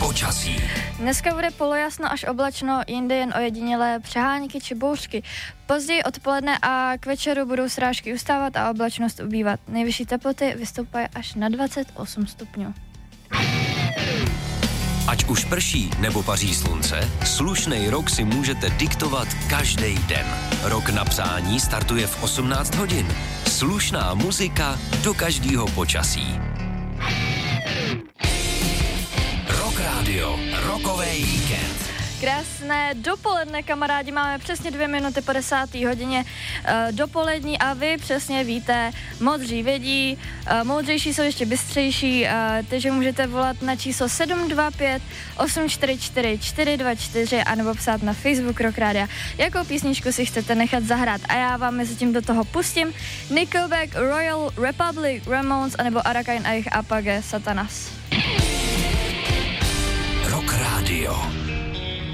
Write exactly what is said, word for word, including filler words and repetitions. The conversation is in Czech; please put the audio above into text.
Počasí. Dneska bude polojasno až oblačno, jindy jen ojedinělé přehánky či bouřky. Později odpoledne a k večeru budou srážky ustávat a oblačnost ubývat. Nejvyšší teploty vystoupají až na dvacet osm stupňů. Ať už prší nebo paří slunce, slušnej rok si můžete diktovat každý den. Rok na přání startuje v osmnáct hodin. Slušná muzika do každého počasí. Rock Radio, rokový víkend. Krásné dopoledne, kamarádi, máme přesně dvě minuty po desáté hodině uh, dopolední a vy přesně víte, modří vědí, uh, moudřejší jsou ještě bystřejší, uh, takže můžete volat na číslo sedm dva pět osm čtyři čtyři čtyři dva čtyři anebo psát na Facebook Rock Radio, jakou písničku si chcete nechat zahrát a já vám mezi tím do toho pustím Nickelback, Royal Republic, Ramones anebo Arakain a jejich Apage Satanas. Rock Radio.